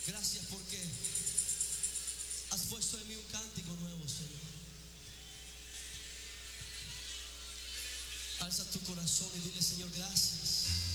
Gracias porque has puesto en mí un cántico nuevo, Señor. Alza tu corazón y dile: Señor, gracias.